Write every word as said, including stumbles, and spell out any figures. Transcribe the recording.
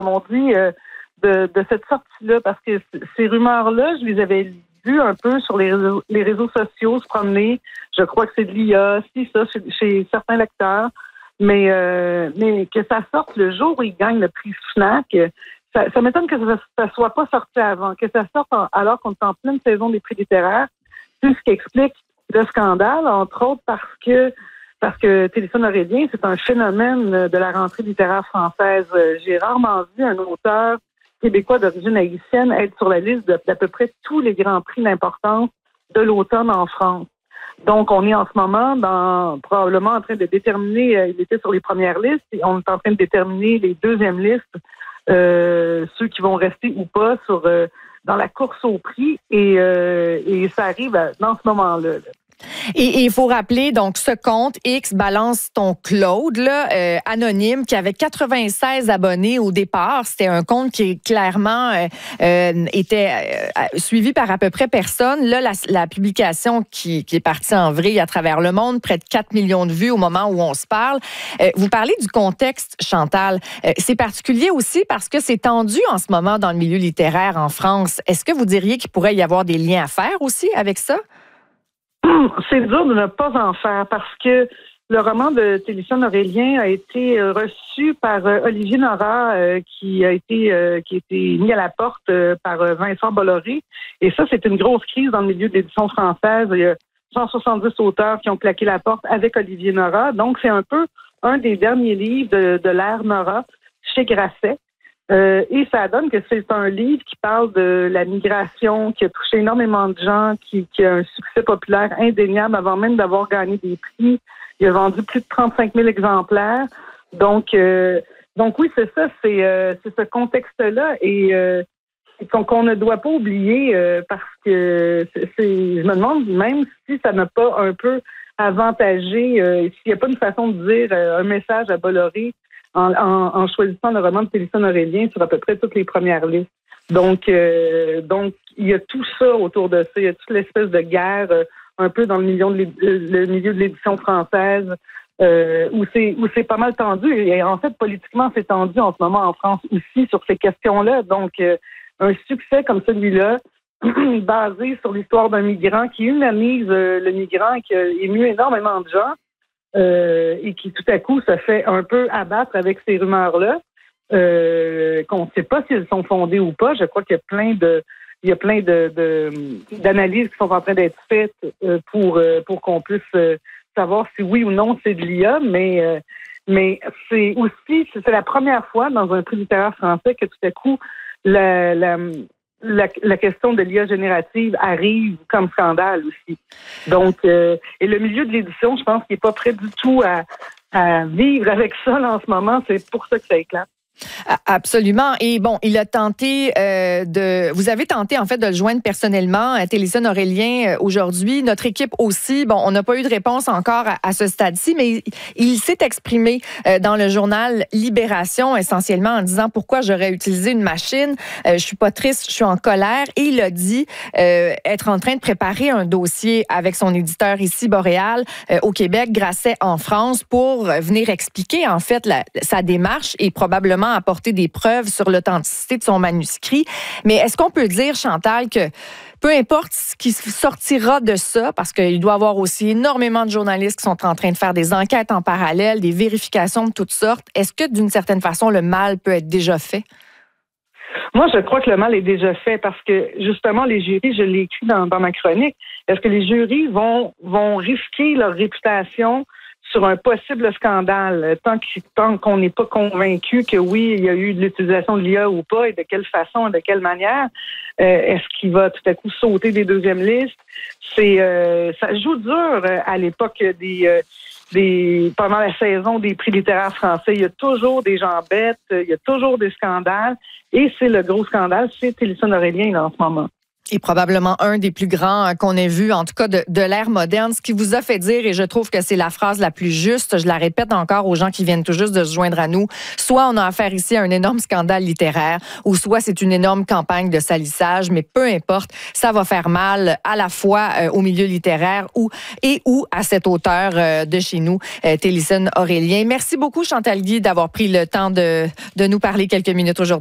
m'ont dit euh, de, de cette sortie-là, parce que c- ces rumeurs-là, je les avais vues un peu sur les réseaux, les réseaux sociaux se promener. Je crois que c'est de l'I A, si ça, chez, chez certains lecteurs. Mais, euh, mais que ça sorte le jour où ils gagnent le prix Fnac, ça, ça m'étonne que ça ne soit pas sorti avant, que ça sorte en, alors qu'on est en pleine saison des prix littéraires. C'est ce qui explique le scandale, entre autres parce que parce que Téléphone Aurélien, c'est un phénomène de la rentrée littéraire française. J'ai rarement vu un auteur québécois d'origine haïtienne être sur la liste de, d'à peu près tous les grands prix d'importance de l'automne en France. Donc, on est en ce moment dans probablement en train de déterminer, euh, il était sur les premières listes, et on est en train de déterminer les deuxièmes listes, euh, ceux qui vont rester ou pas sur euh, dans la course au prix, et, euh, et ça arrive à, dans ce moment-là. Là. Et il faut rappeler, donc, ce compte X, Balance ton Claude, là, euh, anonyme, qui avait quatre-vingt-seize abonnés au départ. C'était un compte qui, clairement, euh, euh, était euh, suivi par à peu près personne. Là, la, la publication qui, qui est partie en vrille à travers le monde, près de quatre millions de vues au moment où on se parle. Euh, vous parlez du contexte, Chantal. Euh, c'est particulier aussi parce que c'est tendu en ce moment dans le milieu littéraire en France. Est-ce que vous diriez qu'il pourrait y avoir des liens à faire aussi avec ça? C'est dur de ne pas en faire parce que le roman de Téléphone Aurélien a été reçu par Olivier Nora, euh, qui a été euh, qui a été mis à la porte euh, par Vincent Bolloré. Et ça, c'est une grosse crise dans le milieu de l'édition française. Il y a cent soixante-dix auteurs qui ont claqué la porte avec Olivier Nora. Donc, c'est un peu un des derniers livres de, de l'ère Nora chez Grasset. Euh, et ça donne que c'est un livre qui parle de la migration, qui a touché énormément de gens, qui, qui a un succès populaire indéniable avant même d'avoir gagné des prix. Il a vendu plus de trente-cinq mille exemplaires. Donc, euh, donc oui, c'est ça, c'est, euh, c'est ce contexte-là et euh, qu'on, qu'on ne doit pas oublier euh, parce que c'est, c'est, je me demande même si ça n'a pas un peu avantagé, euh, s'il n'y a pas une façon de dire euh, un message à Bolloré En, en, en choisissant le roman de Téléphone Aurélien sur à peu près toutes les premières listes. Donc, euh, donc il y a tout ça autour de ça. Il y a toute l'espèce de guerre euh, un peu dans le milieu de, le milieu de l'édition française euh, où c'est où c'est pas mal tendu. Et en fait, politiquement, c'est tendu en ce moment en France aussi sur ces questions-là. Donc, euh, un succès comme celui-là, basé sur l'histoire d'un migrant qui humanise euh, le migrant et qui a ému énormément de gens, Euh, et qui tout à coup se fait un peu abattre avec ces rumeurs-là, euh, qu'on ne sait pas si elles sont fondées ou pas. Je crois qu'il y a plein de, il y a plein de, de d'analyses qui sont en train d'être faites euh, pour euh, pour qu'on puisse euh, savoir si oui ou non c'est de l'I A, mais euh, mais c'est aussi c'est la première fois dans un prix littéraire français que tout à coup la, la La, la question de l'I A générative arrive comme scandale aussi. Donc, euh, et le milieu de l'édition, je pense qu'il n'est pas prêt du tout à, à vivre avec ça là, en ce moment. C'est pour ça que ça éclate. Absolument. Et bon, il a tenté euh, de... Vous avez tenté, en fait, de le joindre personnellement à Téléphone Aurélien euh, aujourd'hui. Notre équipe aussi, bon, on n'a pas eu de réponse encore à, à ce stade-ci, mais il, il s'est exprimé euh, dans le journal Libération, essentiellement en disant pourquoi j'aurais utilisé une machine. Euh, je suis pas triste, je suis en colère. Et il a dit euh, être en train de préparer un dossier avec son éditeur ici, Boréal, euh, au Québec, Grasset en France, pour venir expliquer, en fait, la, sa démarche et probablement apporter des preuves sur l'authenticité de son manuscrit. Mais est-ce qu'on peut dire, Chantal, que peu importe ce qui sortira de ça, parce qu'il doit y avoir aussi énormément de journalistes qui sont en train de faire des enquêtes en parallèle, des vérifications de toutes sortes, est-ce que d'une certaine façon, le mal peut être déjà fait? Moi, je crois que le mal est déjà fait parce que, justement, les jurys, je l'ai écrit dans, dans ma chronique, est-ce que les jurys vont, vont risquer leur réputation sur un possible scandale, tant, que, tant qu'on n'est pas convaincu que oui, il y a eu de l'utilisation de l'I A ou pas, et de quelle façon, et de quelle manière, euh, est-ce qu'il va tout à coup sauter des deuxièmes listes? C'est, euh, ça joue dur à l'époque des, euh, des, pendant la saison des prix littéraires français. Il y a toujours des gens bêtes, il y a toujours des scandales, et c'est le gros scandale, c'est Téléphone Aurélien là, en ce moment. Et probablement un des plus grands euh, qu'on ait vu, en tout cas de, de l'ère moderne. Ce qui vous a fait dire, et je trouve que c'est la phrase la plus juste, je la répète encore aux gens qui viennent tout juste de se joindre à nous, soit on a affaire ici à un énorme scandale littéraire, ou soit c'est une énorme campagne de salissage, mais peu importe, ça va faire mal à la fois euh, au milieu littéraire ou, et ou à cet auteur euh, de chez nous, euh, Télisson Aurélien. Merci beaucoup, Chantal Guy, d'avoir pris le temps de, de nous parler quelques minutes aujourd'hui.